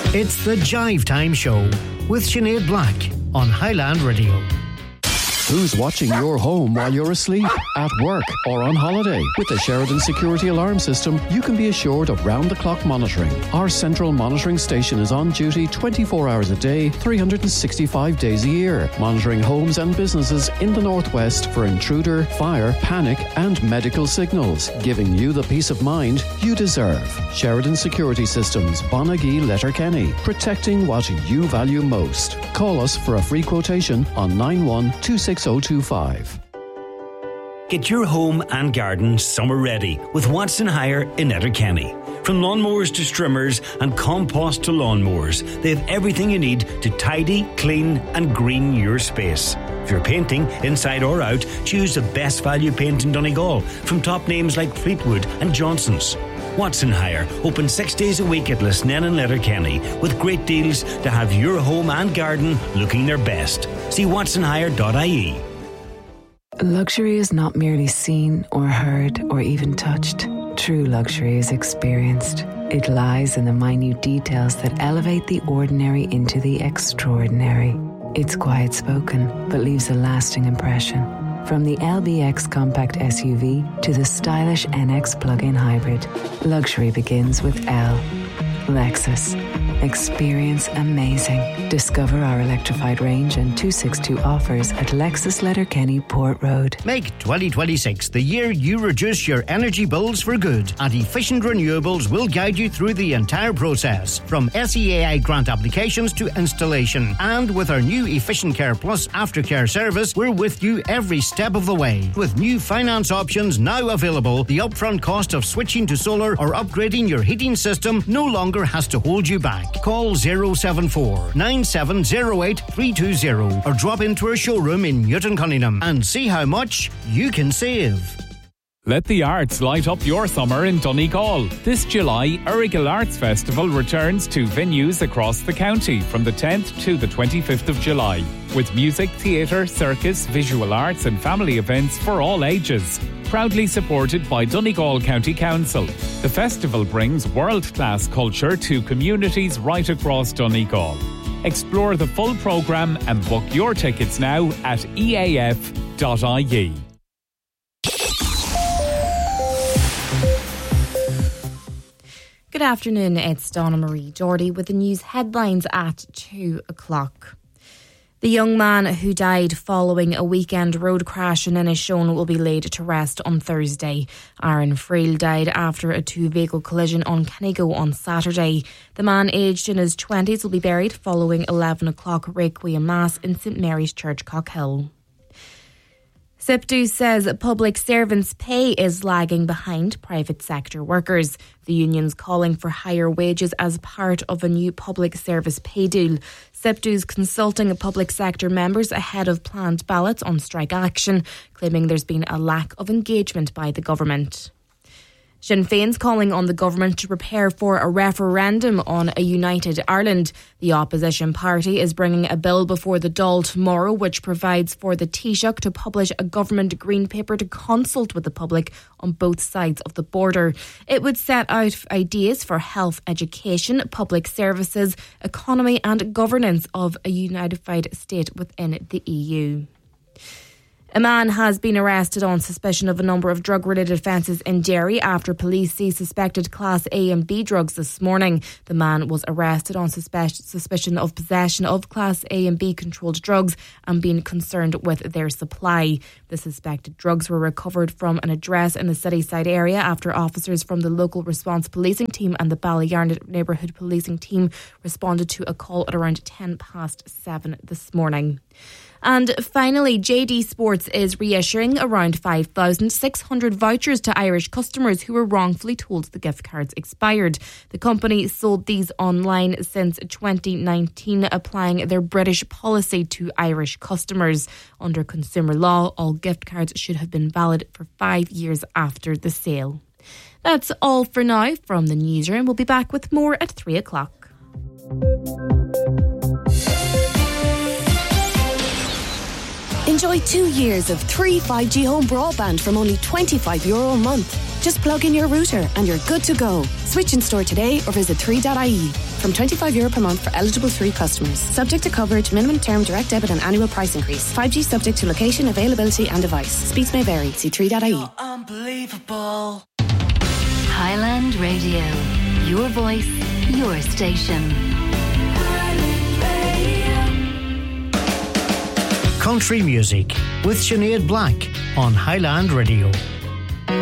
It's the Jive Time Show with Sinead Black on Highland Radio. Who's watching your home while you're asleep, at work or on holiday? With the Sheridan Security Alarm System, you can be assured of round-the-clock monitoring. Our central monitoring station is on duty 24 hours a day, 365 days a year, monitoring homes and businesses in the northwest for intruder, fire, panic and medical signals, giving you the peace of mind you deserve. Sheridan Security Systems, Bonagee, Letterkenny, protecting what you value most. Call us for a free quotation on 9126 025. Get your home and garden summer ready with Watson Hire in Letterkenny. From lawnmowers to trimmers and compost to lawnmowers, they have everything you need to tidy, clean and green your space. If you're painting, inside or out, choose the best value paint in Donegal from top names like Fleetwood and Johnson's. Watson Hire, open 6 days a week at Lisnen and Letterkenny with great deals to have your home and garden looking their best. See watsonhire.ie. Luxury is not merely seen or heard or even touched. True luxury is experienced. It lies in the minute details that elevate the ordinary into the extraordinary. It's quiet spoken, but leaves a lasting impression. From the LBX compact SUV to the stylish NX plug-in hybrid, luxury begins with L. Lexus. Experience amazing. Discover our electrified range and 262 offers at Lexus Letterkenny Port Road. Make 2026 the year you reduce your energy bills for good, and Efficient Renewables will guide you through the entire process, from SEAI grant applications to installation. And with our new Efficient Care Plus aftercare service, we're with you every step of the way. With new finance options now available, the upfront cost of switching to solar or upgrading your heating system no longer has to hold you back. Call 074 9708 320 or drop into our showroom in Newton Cunningham and see how much you can save. Let the arts light up your summer in Donegal. This July, Errigal Arts Festival returns to venues across the county from the 10th to the 25th of July, with music, theatre, circus, visual arts and family events for all ages. Proudly supported by Donegal County Council. The festival brings world-class culture to communities right across Donegal. Explore the full programme and book your tickets now at eaf.ie. Good afternoon, it's Donna Marie Geordie with the news headlines at 2 o'clock. The young man who died following a weekend road crash in Inishowen will be laid to rest on Thursday. Aaron Freel died after a two-vehicle collision on Kennigo on Saturday. The man, aged in his 20s, will be buried following 11 o'clock Requiem Mass in St Mary's Church, Cockhill. SIPTU says public servants' pay is lagging behind private sector workers. The union's calling for higher wages as part of a new public service pay deal. SIPTU's consulting public sector members ahead of planned ballots on strike action, claiming there's been a lack of engagement by the government. Sinn Féin's calling on the government to prepare for a referendum on a united Ireland. The opposition party is bringing a bill before the Dáil tomorrow which provides for the Taoiseach to publish a government green paper to consult with the public on both sides of the border. It would set out ideas for health, education, public services, economy and governance of a unified state within the EU. A man has been arrested on suspicion of a number of drug-related offences in Derry after police seized suspected Class A and B drugs this morning. The man was arrested on suspicion of possession of Class A and B controlled drugs and being concerned with their supply. The suspected drugs were recovered from an address in the Cityside area after officers from the local response policing team and the Ballyyarn neighbourhood policing team responded to a call at around 7:10 this morning. And finally, JD Sports is reissuing around 5,600 vouchers to Irish customers who were wrongfully told the gift cards expired. The company sold these online since 2019, applying their British policy to Irish customers. Under consumer law, all gift cards should have been valid for 5 years after the sale. That's all for now from the newsroom. We'll be back with more at 3 o'clock. Enjoy 2 years of 3 5G home broadband from only €25 a month. Just plug in your router and you're good to go. Switch in store today or visit 3.ie. From €25 per month for eligible 3 customers. Subject to coverage, minimum term, direct debit and annual price increase. 5G subject to location, availability and device. Speeds may vary. See 3.ie. Unbelievable. Highland Radio. Your voice, your station. Country music with Sinead Black on Highland Radio.